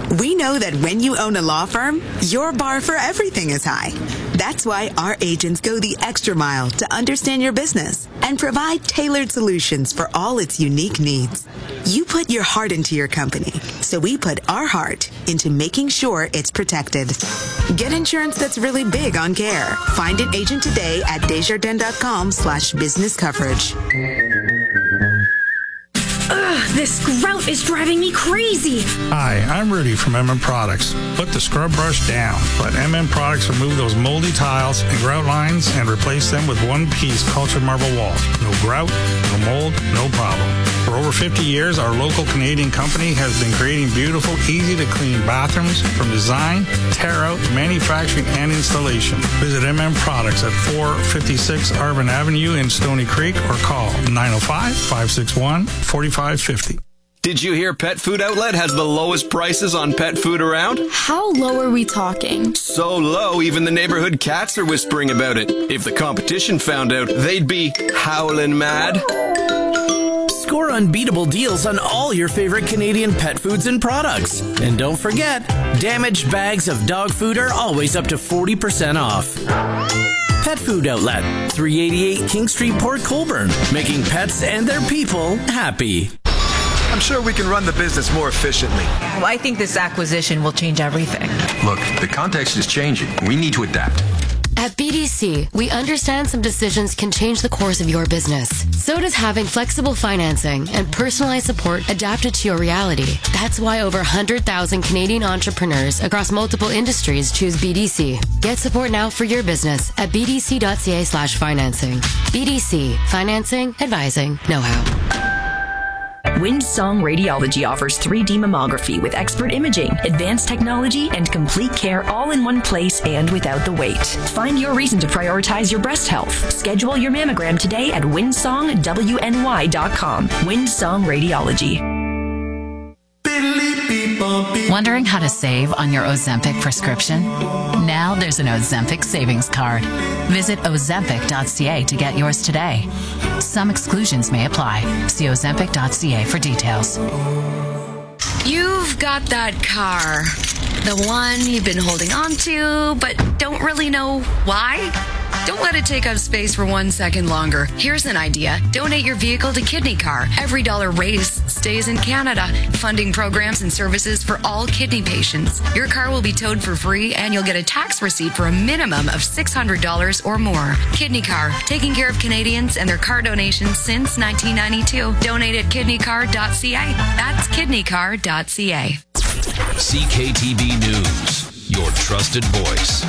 We know that when you own a law firm, your bar for everything is high. That's why our agents go the extra mile to understand your business and provide tailored solutions for all its unique needs. You put your heart into your company, so we put our heart into making sure it's protected. Get insurance that's really big on care. Find an agent today at Desjardins.com/business coverage. This grout is driving me crazy. Hi, I'm Rudy from MM Products. Put the scrub brush down. Let MM Products remove those moldy tiles and grout lines and replace them with one-piece cultured marble walls. No grout, no mold, no problem. For over 50 years, our local Canadian company has been creating beautiful, easy-to-clean bathrooms from design, tear-out, manufacturing, and installation. Visit MM Products at 456 Arvin Avenue in Stony Creek or call 905-561-4550. Did you hear Pet Food Outlet has the lowest prices on pet food around? How low are we talking? So low, even the neighborhood cats are whispering about it. If the competition found out, they'd be howling mad. Score unbeatable deals on all your favorite Canadian pet foods and products. And don't forget, damaged bags of dog food are always up to 40% off. Pet Food Outlet, 388 King Street, Port Colborne, making pets and their people happy. I'm sure we can run the business more efficiently. Well, I think this acquisition will change everything. Look, the context is changing. We need to adapt. At BDC, we understand some decisions can change the course of your business. So does having flexible financing and personalized support adapted to your reality. That's why over 100,000 Canadian entrepreneurs across multiple industries choose BDC. Get support now for your business at bdc.ca/financing. BDC, financing, advising, know-how. Windsong Radiology offers 3D mammography with expert imaging, advanced technology, and complete care all in one place and without the wait. Find your reason to prioritize your breast health. Schedule your mammogram today at windsongwny.com. Windsong Radiology. Wondering how to save on your Ozempic prescription? Now there's an Ozempic savings card. Visit ozempic.ca to get yours today. Some exclusions may apply. See ozempic.ca for details. You've got that car. The one you've been holding on to, but don't really know why? Don't let it take up space for 1 second longer. Here's an idea. Donate your vehicle to Kidney Car. Every dollar raised stays in Canada, funding programs and services for all kidney patients. Your car will be towed for free, and you'll get a tax receipt for a minimum of $600 or more. Kidney Car, taking care of Canadians and their car donations since 1992. Donate at kidneycar.ca. That's kidneycar.ca. CKTB News, your trusted voice.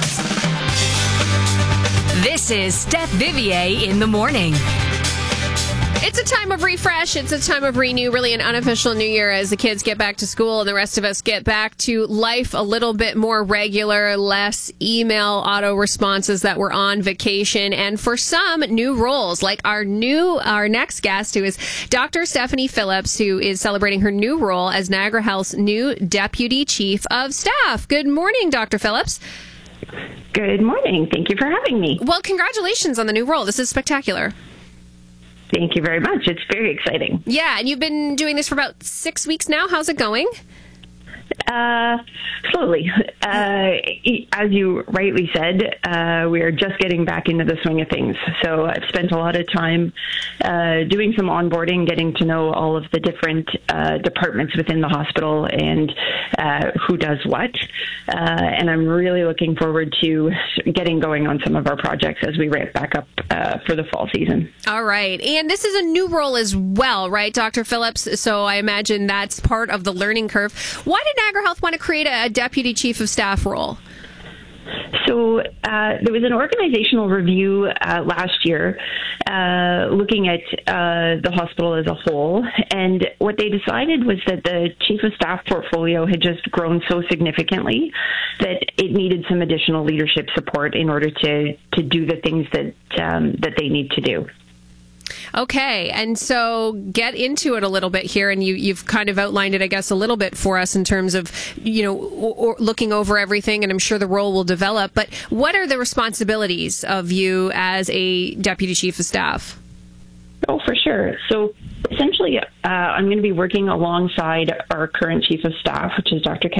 This is Steph Vivier in the morning. It's a time of refresh. It's a time of renew, really an unofficial new year as the kids get back to school and the rest of us get back to life a little bit more regular, less email auto responses that we're on vacation. And for some, new roles, like our next guest, who is Dr. Stephanie Phillips, who is celebrating her new role as Niagara Health's new Deputy Chief of Staff. Good morning, Dr. Phillips. Good morning. Thank you for having me. Well, congratulations on the new role. This is spectacular. Thank you very much. It's very exciting. Yeah, and you've been doing this for about 6 weeks now. How's it going? Slowly. As you rightly said, we are just getting back into the swing of things. So I've spent a lot of time doing some onboarding, getting to know all of the different departments within the hospital and who does what. And I'm really looking forward to getting going on some of our projects as we ramp back up for the fall season. All right. And this is a new role as well, right, Dr. Phillips? So I imagine that's part of the learning curve. Why did Niagara Health want to create a Deputy Chief of Staff role? So there was an organizational review last year looking at the hospital as a whole, and what they decided was that the Chief of Staff portfolio had just grown so significantly that it needed some additional leadership support in order to do the things that they need to do. Okay, and so get into it a little bit here, and you've kind of outlined it, I guess, a little bit for us in terms of, looking over everything, and I'm sure the role will develop. But what are the responsibilities of you as a Deputy Chief of Staff? Oh, for sure. So essentially, I'm going to be working alongside our current Chief of Staff, which is Dr.